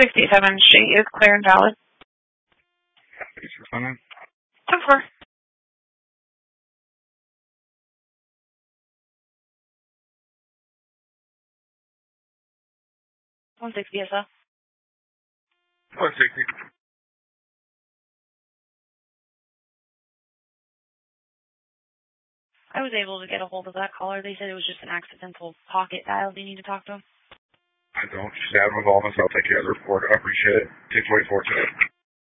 67 sheet is clear and valid. Thanks for coming. 10-4. $160 SL. 160. I was able to get a hold of that caller. They said it was just an accidental pocket dial. Do you need to talk to him? I don't. Just add them with all this. I'll take care of the report. I appreciate it. 624 today.